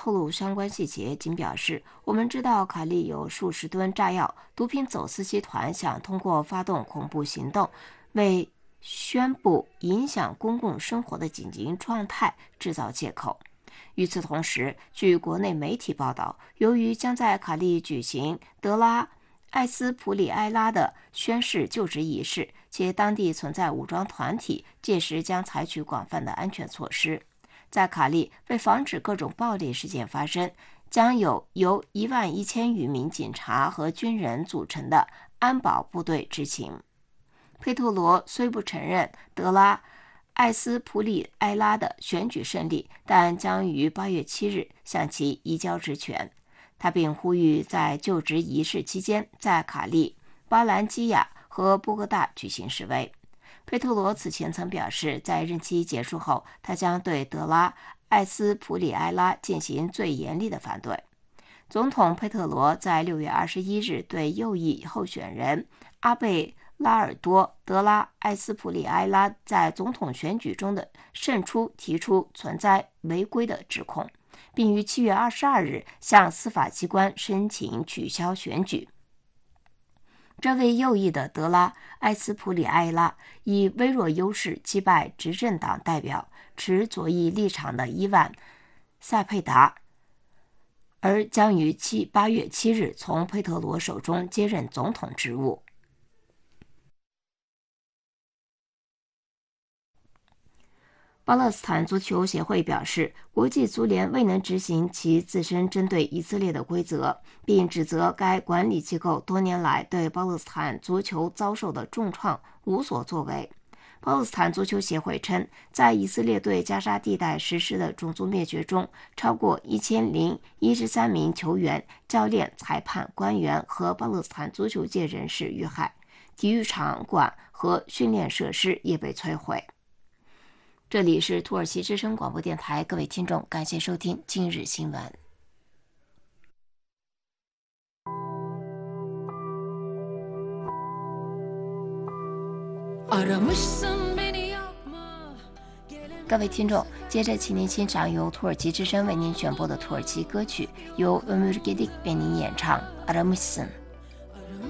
透露相关细节，仅表示我们知道卡利有数十吨炸药，毒品走私集团想通过发动恐怖行动，为宣布影响公共生活的紧急状态制造借口。与此同时，据国内媒体报道，由于将在卡利举行德拉艾斯普里埃拉的宣誓就职仪式，且当地存在武装团体，届时将采取广泛的安全措施。在卡利，为防止各种暴力事件发生，将有由11000余名警察和军人组成的安保部队执勤。佩特罗虽不承认德拉艾斯普里埃拉的选举胜利，但将于8月7日向其移交职权。他并呼吁在就职仪式期间，在卡利、巴兰基亚和波哥大举行示威。佩特罗此前曾表示，在任期结束后，他将对德拉艾斯普里埃拉进行最严厉的反对。总统佩特罗在6月21日对右翼候选人阿贝拉尔多·德拉艾斯普里埃拉在总统选举中的胜出提出存在违规的指控，并于7月22日向司法机关申请取消选举。这位右翼的德拉艾斯普里埃拉以微弱优势击败执政党代表持左翼立场的伊万·塞佩达，而将于8月7日从佩特罗手中接任总统职务。巴勒斯坦足球协会表示，国际足联未能执行其自身针对以色列的规则，并指责该管理机构多年来对巴勒斯坦足球遭受的重创无所作为。巴勒斯坦足球协会称，在以色列对加沙地带实施的种族灭绝中，超过1013名球员、教练、裁判、官员和巴勒斯坦足球界人士遇害，体育场馆和训练设施也被摧毁。这里是土耳其之声广播电台，各位听众，感谢收听今日新闻。各位听众，接着请您欣赏由土耳其之声为您选播的土耳其歌曲，由Ömür Gedik为您演唱《Aramışsın》。